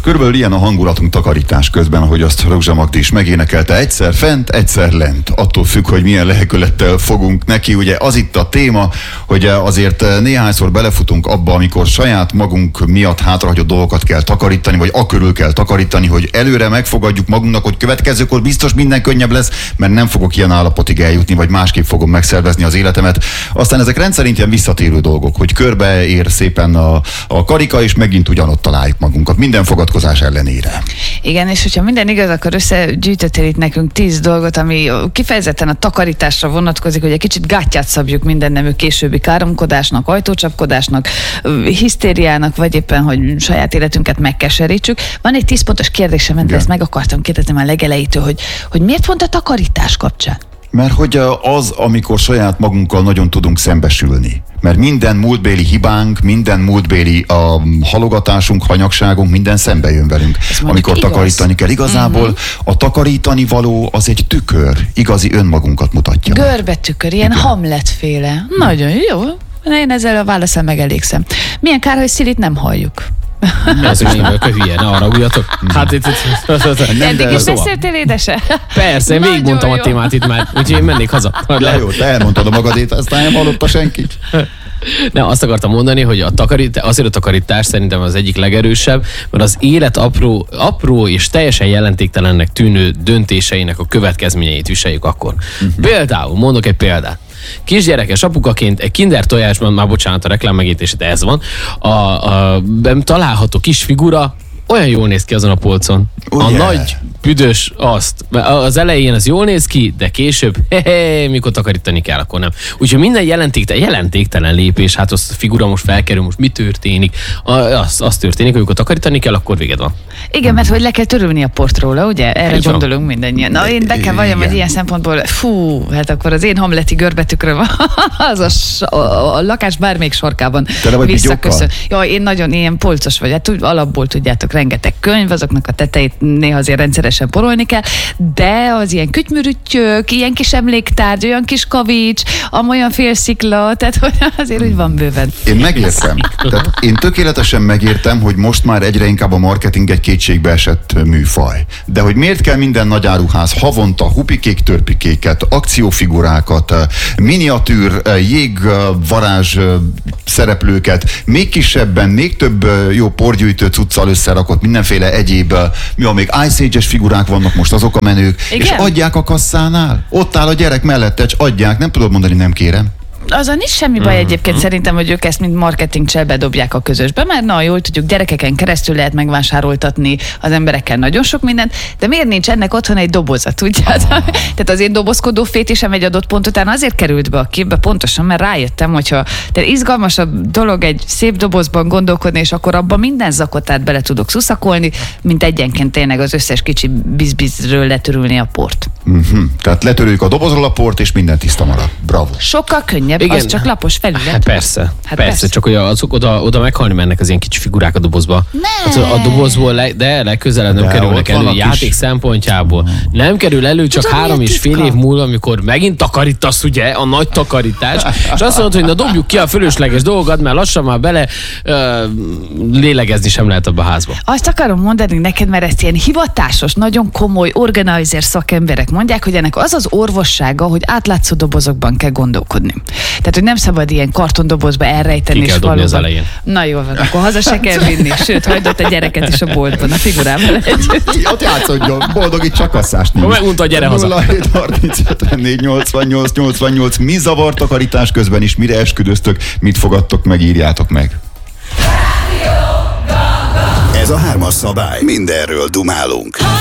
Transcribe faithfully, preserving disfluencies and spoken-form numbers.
Körülbelül ilyen a hangulatunk takarítás közben, ahogy azt Rózsa Magdi is megénekelte, egyszer fent, egyszer lent. Attól függ, hogy milyen lehekülettel fogunk neki. Ugye az itt a téma, hogy azért néhányszor belefutunk abba, amikor saját magunk miatt hátrahagyott dolgokat kell takarítani, vagy akörül kell takarítani, hogy előre megfogadjuk magunknak, hogy következőkor biztos minden könnyebb lesz, mert nem fogok ilyen állapotig eljutni, vagy másképp fogom megszervezni az életemet. Aztán ezek rendszerint ilyen visszatérő dolgok, hogy körbeér szépen a, a karika, és megint ugyanott találjuk magunkat. Minden fogadkozás ellenére. Igen, és hogyha minden igaz, akkor összegyűjtöttél itt nekünk tíz dolgot, ami kifejezetten a takarításra vonatkozik, hogy egy kicsit gátját szabjuk minden nemű későbbi káromkodásnak, ajtócsapkodásnak, hisztériának, vagy éppen, hogy saját életünket megkeserítsük. Van egy tíz pontos kérdésem, de ezt meg akartam kérdezni már legelejétől, hogy, hogy miért pont a takarítás kapcsán? Mert hogy az, amikor saját magunkkal nagyon tudunk szembesülni. Mert minden múltbéli hibánk, minden múltbéli a halogatásunk, hanyagságunk, minden szembe jön velünk. Amikor igaz. Takarítani kell. Igazából uh-huh. a takarítani való az egy tükör, igazi önmagunkat mutatja. Görbe tükör, ilyen Hamlet-féle. Nagyon jó. Én ezzel a válaszsal megelégszem. Milyen kár, hogy Szilit nem halljuk. Ez is én vagyok a hülye, ne haragudjatok. Hát itt... Eddig is beszéltél, édese? Persze, én végigmondtam a témát itt már, úgyhogy én mennék haza. Le jó, te elmondtad a magadét, aztán nem hallotta senki. Ne, azt akartam mondani, hogy a takarítás, azért a takarítás szerintem az egyik legerősebb, mert az élet apró, apró és teljesen jelentéktelennek tűnő döntéseinek a következményeit viseljük akkor. Uh-huh. Például, mondok egy példát. Kisgyerekes apukaként egy Kinder tojásban, már bocsánat a reklám megítését, de ez van, a, a, a található kis figura olyan jól néz ki azon a polcon. Oh, a yeah. nagy, büdös azt. Az elején az jól néz ki, de később, hehe, mikor takarítani kell, akkor nem. Úgyhogy minden jelentéktelen, jelentéktelen lépés, hát az a figura most felkerül, most mi történik? Az, az történik, hogy amikor takarítani kell, akkor véged van. Igen, mert hogy le kell törülni a port róla, ugye? Erre Egy gondolunk van. mindannyian. Na, én be kell valljam, hogy ilyen szempontból, fú, hát akkor az én hamleti görbetükre van, az a, a, a lakás bármelyik sarkában visszaköszön. Jaj, én nagyon ilyen polcos vagy, hát úgy, alapból tudjátok, rengeteg könyv, azoknak a tetejét néha azért rendszeresen porolni kell, de az ilyen kütymürüttyök, ilyen kis emléktárgy, olyan kis kavics, amolyan félszikla, tehát azért úgy van bőven. Én megértem. Tehát én tökéletesen megértem, hogy most már egyre inkább a marketing egy kétségbeesett műfaj. De hogy miért kell minden nagyáruház havonta hupikék, törpikéket, akciófigurákat, miniatűr, jégvarázs szereplőket, még kisebben, még több jó porgyűjtő cuccal összerakott mindenféle egyéb, mi van még, Ice Age-es figurák vannak most, azok a menők, igen? És adják a kasszánál. Ott áll a gyerek mellette, és adják, nem tudod mondani, nem kérem. Azon is semmi baj egyébként szerintem, hogy ők ezt mint marketing cselbe dobják a közösbe, mert na, jól tudjuk, gyerekeken keresztül lehet megvásároltatni az emberekkel nagyon sok mindent, de miért nincs ennek otthon egy doboza, tudjátok? Ah. Tehát az én dobozkodó fétisem egy adott pont után azért került be a képbe pontosan, mert rájöttem, hogyha de izgalmasabb dolog egy szép dobozban gondolkodni, és akkor abban minden zakotát bele tudok szuszakolni, mint egyenként tényleg az összes kicsi bizbizről letörülni a port. Uh-huh. Tehát letörüljük a dobozról a port, és minden tiszta marad. Bravo. Sokkal könnyebb. Igen. Az csak lapos felület. Hát persze, hát persze, persze, csak hogy azok oda, oda meghalni mennek az ilyen kicsi figurák a dobozba. Hát a dobozból, le, de legközelebb nem de kerülnek elő játék is. Szempontjából. Nem kerül elő csak tudom, három és fél év múlva, amikor megint takarítasz, ugye, a nagy takarítás, és azt mondod, hogy na dobjuk ki a fölösleges dolgokat, mert lassan már bele ö, lélegezni sem lehet abba a házba. Azt akarom mondani neked, mert ezt ilyen hivatásos, nagyon komoly organizer szakemberek mondják, hogy ennek az az orvossága, hogy átlátszó dobozokban kell gondolkodni. Tehát, hogy nem szabad ilyen kartondobozba elrejteni. Ki kell dobni az elején. Na jól van, akkor haza se kell vinni. Sőt, hagyd a gyereket is a boltban, a figurával együtt. Ott játszodjon, boldogítsa kasszást. Megmondta, gyere haza. nulla hét harminc hetvennégy nyolcvannyolc nyolcvannyolc. Mi zavart takarítás közben is? Mire esküdöztök? Mit fogadtok meg? Írjátok meg. Ez a hármas szabály. Mindenről dumálunk.